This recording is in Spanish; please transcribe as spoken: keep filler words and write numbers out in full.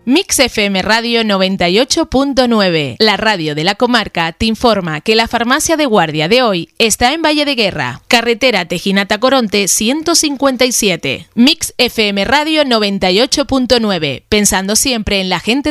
Mix F M Radio noventa y ocho punto nueve, la radio de la comarca, te informa que la farmacia de guardia de hoy está en Valle de Guerra, carretera Tejinata-Coronte ciento cincuenta y siete. Mix F M Radio noventa y ocho punto nueve, pensando siempre en la gente